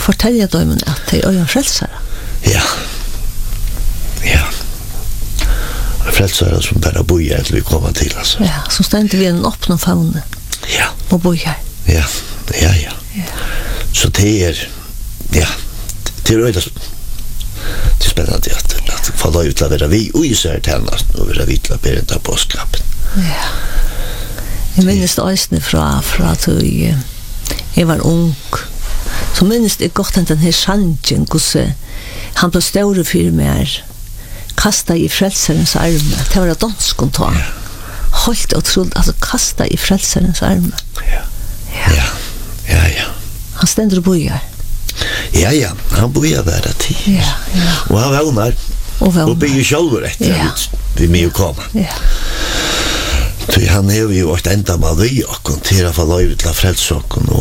fortälja dem att det är en frälsare. Ja. Ja. En frälsare som bara bojar att vi kommer till alltså. Ja, som ständer vid en öppen famn. Ja. Och bojar. Ja. Ja, ja. Så det är det är det är spännande att få lov till att vara vi och isär tennast och vara vi till att börja påskapen. Ja. Jag minns det ösne från att jag var ung. Så minns det gott att den här sanningen gosse han blev större för mig kasta i frälsarens arm. Det var ett danskontor. Helt otroligt alltså kasta i frälsarens arm. Ja. Ja. Ja, ja. Han ständer och bojar. Ja, ja, han bojar där till. Ja, ja. Och han vånar. Och blir själv rätt. Ja. Vi med komma. Ja. Så han är ju ett enda med vi och till att få lov till att frälsa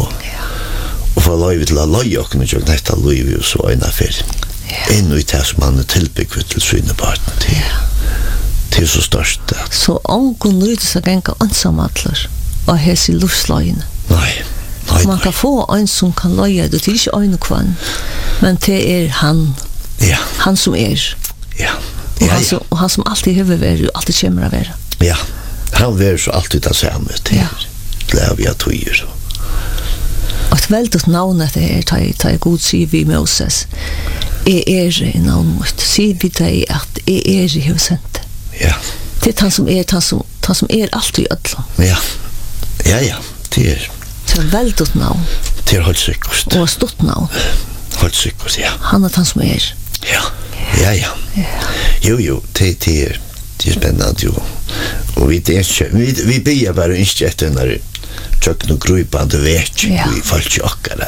och få lov till att loja och inte detta liv så en affär. Ännu i det som han är tillbyggt till synebarten till. Det är så störst. Så ångon lyder sig gänga ensamadlar och hes i luftslöjene. Nej. Man kan få en som kan loja det är inte en kvann, men det är han. Ja. Han som är. Ja. Och han som alltid har varit och alltid kommer att vara. Ja. Han var så alltid det samma till. Glädje att höra. Och ett väldigt namn att det är ta god säger vi Moses. Är i namn mot. Säger vi dig att är i huset. Ja. Det är han som är alltid i ödlan. Ja. Ja, ja. Det är väldigt namn. Det är helt säkert. Och stort namn. Helt säkert, ja. Han är han som är. Ja. Ja, ja. Jo, det är spännande ju. Och vi blir bara inte efter när tjocken och grupande vet vi folk tjockare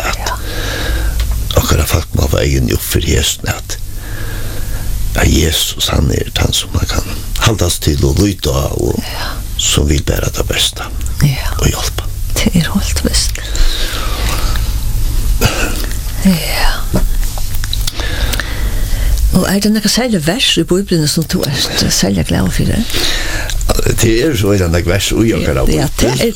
att folk må vara egen upp för Jesus att Jesus han är han som man kan hållas till och lyda och som vill bära det bästa och hjälpa. Det är helt bäst. Ja. Och är det några sälja vers i Bibeln som du är sälja glad för det? Det är så en vers och jag kan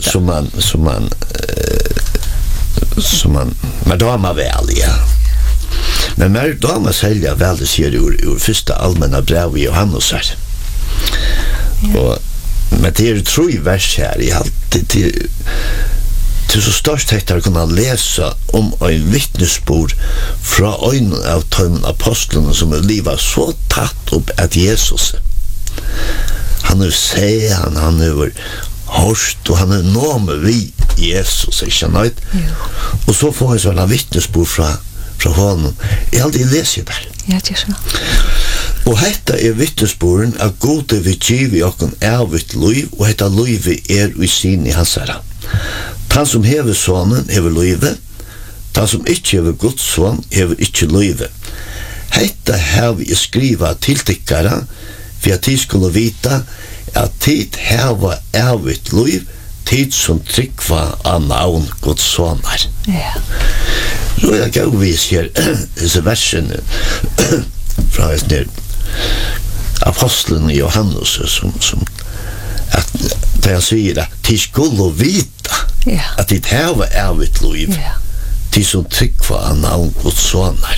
som man dama väl men när dama sälja väl det ser ur första allmänna brev i Johannes här. Och men det är tror i vers här i allt det så störst att kunna läsa om en vittnesbord från en av de apostlarna som är livet så tatt upp att Jesus han är han är hörst och han är nåm vid Jesus inte nöjt och så får jag sådana vittnesbord från honom jag har aldrig läst det där det är så och detta är vittnesborden att gode vi giv i okken evigt liv og detta liv i sin i hans herra. Han som hever sonen hever livet, han som ikke hever Guds son hever ikke livet. Detta har vi skriva til tikkara for at de skulle vita at tid hever evigt liv tid som tryggva av navn Guds sonar. Ja. Så jeg kan vise her disse versene fra apostlen Johannes som att där jag säger att de skulle vita att det här var evigt liv de som tryggva av navn Guds sonar.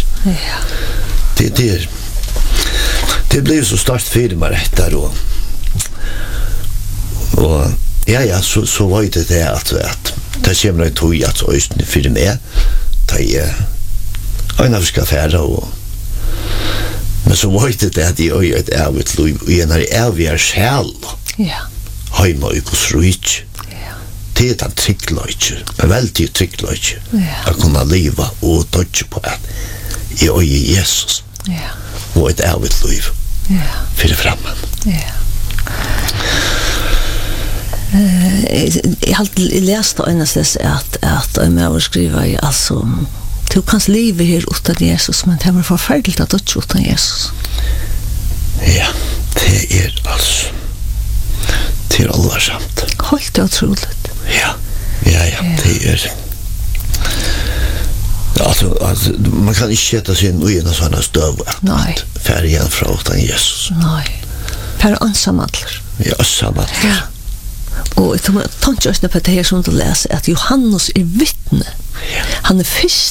Det blev så starkt för mig detta då. Och så var det alltså att det kommer att tog att östen för mig ta en av ska färra och men så var det att det är ett evigt liv och en evig själ. Ja. Hemma i Guds rike. Ja. Det är en trygghet, en väldigt trygghet att kunna leva och dödja på att jag är Jesus. Ja. Och ett evigt liv. Ja. För framman. Ja. Jag har läst att jag skriver alltså du kan leva här utan Jesus men det är förfärligt att dödja utan Jesus. Ja, det är alltså till alla samt. Helt otroligt. Ja, det är alltså man kan inte sätta sig in i en sån stöv. Nej. Färjan från utan Jesus. Nej. Per ensamadlar. Ja, ensamadlar. Ja. Och jag tänkte just på det här som du läser att Johannes är vittne. Ja. Han är